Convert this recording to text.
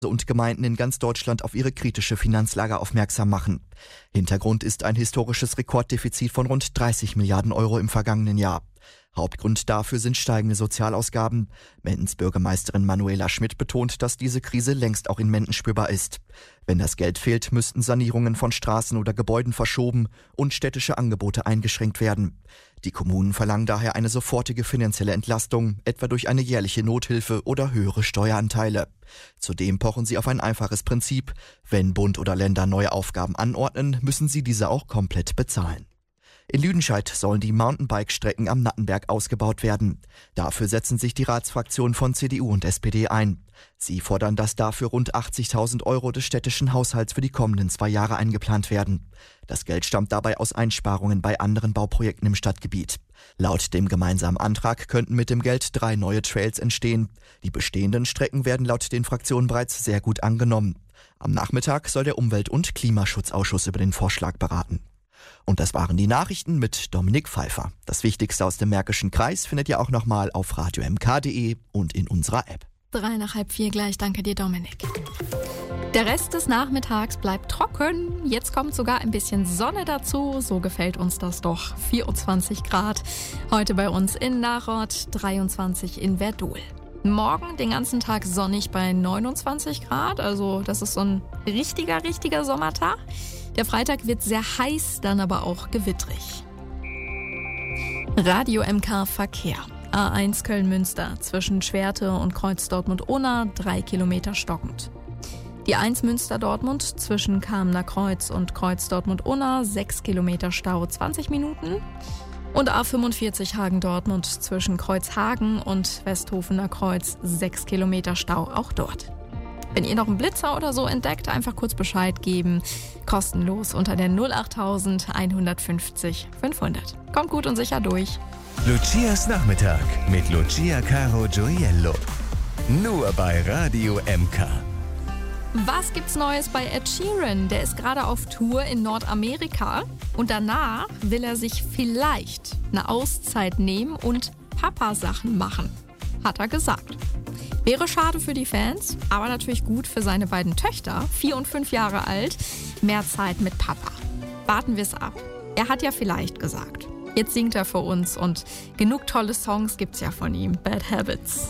und Gemeinden in ganz Deutschland auf ihre kritische Finanzlage aufmerksam machen. Hintergrund ist ein historisches Rekorddefizit von rund 30 Milliarden Euro im vergangenen Jahr. Hauptgrund dafür sind steigende Sozialausgaben. Mendens Bürgermeisterin Manuela Schmidt betont, dass diese Krise längst auch in Menden spürbar ist. Wenn das Geld fehlt, müssten Sanierungen von Straßen oder Gebäuden verschoben und städtische Angebote eingeschränkt werden. Die Kommunen verlangen daher eine sofortige finanzielle Entlastung, etwa durch eine jährliche Nothilfe oder höhere Steueranteile. Zudem pochen sie auf ein einfaches Prinzip: Wenn Bund oder Länder neue Aufgaben anordnen, müssen sie diese auch komplett bezahlen. In Lüdenscheid sollen die Mountainbike-Strecken am Nattenberg ausgebaut werden. Dafür setzen sich die Ratsfraktionen von CDU und SPD ein. Sie fordern, dass dafür rund 80.000 Euro des städtischen Haushalts für die kommenden 2 Jahre eingeplant werden. Das Geld stammt dabei aus Einsparungen bei anderen Bauprojekten im Stadtgebiet. Laut dem gemeinsamen Antrag könnten mit dem Geld 3 neue Trails entstehen. Die bestehenden Strecken werden laut den Fraktionen bereits sehr gut angenommen. Am Nachmittag soll der Umwelt- und Klimaschutzausschuss über den Vorschlag beraten. Und das waren die Nachrichten mit Dominik Pfeiffer. Das Wichtigste aus dem Märkischen Kreis findet ihr auch nochmal auf radiomk.de und in unserer App. 3:03 gleich, danke dir, Dominik. Der Rest des Nachmittags bleibt trocken. Jetzt kommt sogar ein bisschen Sonne dazu. So gefällt uns das doch. 24 Grad. Heute bei uns in Nachort, 23 in Werdohl. Morgen den ganzen Tag sonnig bei 29 Grad. Also das ist so ein richtiger Sommertag. Der Freitag wird sehr heiß, dann aber auch gewittrig. Radio MK Verkehr. A1 Köln-Münster zwischen Schwerte und Kreuz Dortmund-Unna 3 Kilometer stockend. Die 1 Münster-Dortmund zwischen Kamener Kreuz und Kreuz Dortmund-Unna 6 Kilometer Stau 20 Minuten. Und A45 Hagen-Dortmund zwischen Kreuzhagen und Westhofener Kreuz 6 Kilometer Stau auch dort. Wenn ihr noch einen Blitzer oder so entdeckt, einfach kurz Bescheid geben. Kostenlos unter der 08000 150 500. Kommt gut und sicher durch. Lucias Nachmittag mit Lucia Caro Gioiello. Nur bei Radio MK. Was gibt's Neues bei Ed Sheeran? Der ist gerade auf Tour in Nordamerika und danach will er sich vielleicht eine Auszeit nehmen und Papa-Sachen machen, hat er gesagt. Wäre schade für die Fans, aber natürlich gut für seine beiden Töchter, 4 und 5 Jahre alt. Mehr Zeit mit Papa. Warten wir es ab. Er hat ja vielleicht gesagt. Jetzt singt er für uns und genug tolle Songs gibt's ja von ihm. Bad Habits.